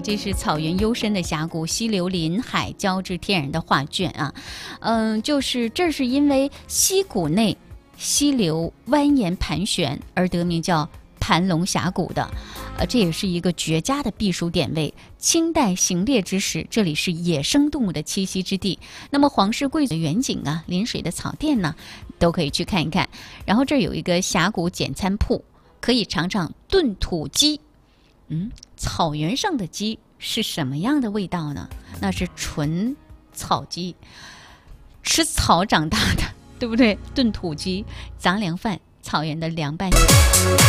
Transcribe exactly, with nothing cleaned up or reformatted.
这是草原幽深的峡谷，溪流林海交织天然的画卷啊。嗯，就是这是因为溪谷内溪流蜿蜒盘旋而得名叫盘龙峡谷的。呃，这也是一个绝佳的避暑点位。清代行猎之时，这里是野生动物的栖息之地。那么皇室贵族的远景啊，临水的草甸呢，都可以去看一看。然后这儿有一个峡谷简餐铺，可以尝尝炖土鸡。嗯，草原上的鸡是什么样的味道呢？那是纯草鸡，吃草长大的，对不对？炖土鸡、杂粮饭，草原的凉拌。